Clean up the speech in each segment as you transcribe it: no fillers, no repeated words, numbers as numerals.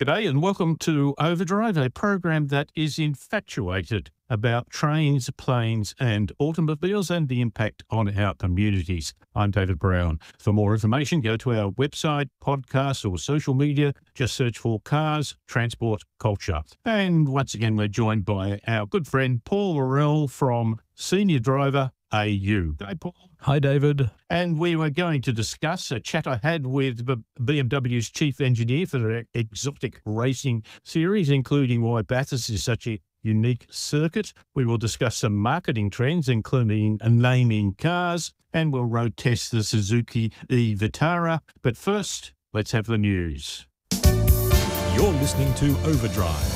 G'day and welcome to Overdrive, a program that is infatuated about trains, planes and automobiles and the impact on our communities. I'm David Brown. For more information, go to our website, podcast or social media. Just search for Cars, Transport, Culture. And once again, we're joined by our good friend Paul Worrell from Senior Driver AU. Hey, Paul. Hi, David. And we were going to discuss a chat I had with BMW's chief engineer for their exotic racing series, including why Bathurst is such a unique circuit. We will discuss some marketing trends, including naming cars, and we'll road test the Suzuki e-Vitara. But first, let's have the news. You're listening to Overdrive.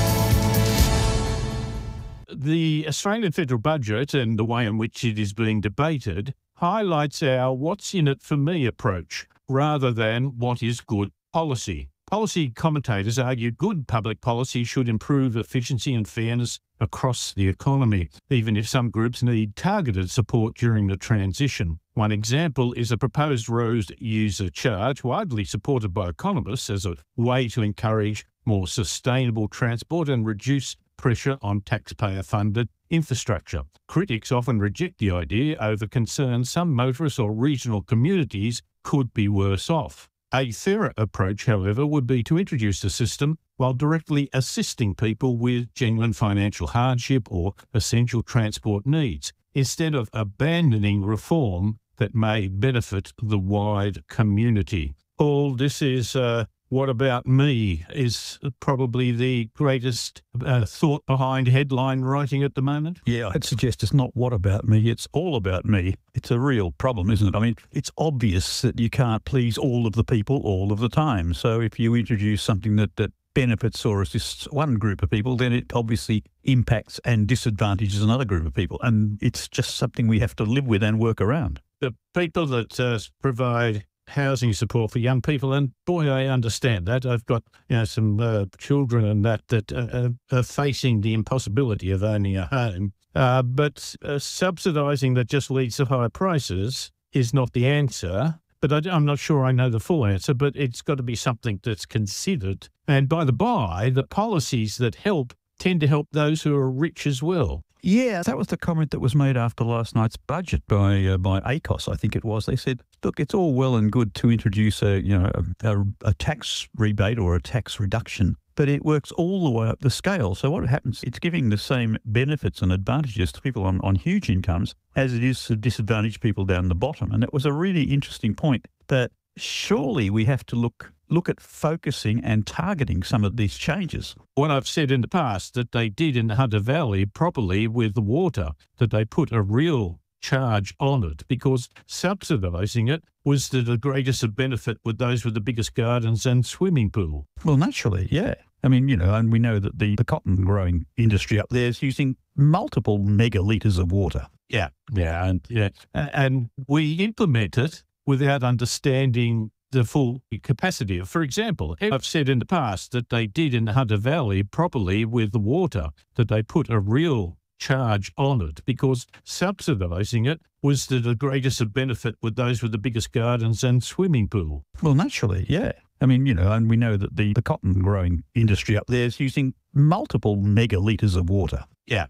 The Australian federal budget and the way in which it is being debated highlights our what's in it for me approach rather than what is good policy. Policy commentators argue good public policy should improve efficiency and fairness across the economy, even if some groups need targeted support during the transition. One example is a proposed road user charge, widely supported by economists as a way to encourage more sustainable transport and reduce pressure on taxpayer-funded infrastructure. Critics often reject the idea over concerns some motorists or regional communities could be worse off. A fairer approach, however, would be to introduce a system while directly assisting people with genuine financial hardship or essential transport needs, instead of abandoning reform that may benefit the wide community. Paul, this is what about me is probably the greatest thought behind headline writing at the moment. Yeah, I'd suggest it's not what about me, it's all about me. It's a real problem, isn't it? I mean, it's obvious that you can't please all of the people all of the time. So if you introduce something that benefits or assists one group of people, then it obviously impacts and disadvantages another group of people. And it's just something we have to live with and work around. The people that provide housing support for young people, and boy, I understand that. I've got some children and that are facing the impossibility of owning a home. But subsidising that just leads to higher prices is not the answer. But I'm not sure I know the full answer, but it's got to be something that's considered. And by the by, the policies that help tend to help those who are rich as well. Yeah, that was the comment that was made after last night's budget by ACOS, I think it was. They said, look, it's all well and good to introduce a tax rebate or a tax reduction, but it works all the way up the scale. So what happens, it's giving the same benefits and advantages to people on huge incomes as it is to disadvantaged people down the bottom. And it was a really interesting point that surely we have to look at focusing and targeting some of these changes. What I've said in the past that they did in the Hunter Valley properly with the water, that they put a real charge on it because subsidising it was to the greatest of benefit with those with the biggest gardens and swimming pool. Well, naturally, yeah. I mean, and we know that the cotton growing industry up there is using multiple megalitres of water. Yeah. And we implement it without understanding the full capacity. For example, I've said in the past that they did in the Hunter Valley properly with the water, that they put a real charge on it because subsidising it was to the greatest of benefit with those with the biggest gardens and swimming pool. Well, naturally, yeah. I mean, and we know that the cotton growing industry up there is using multiple megalitres of water. Yeah.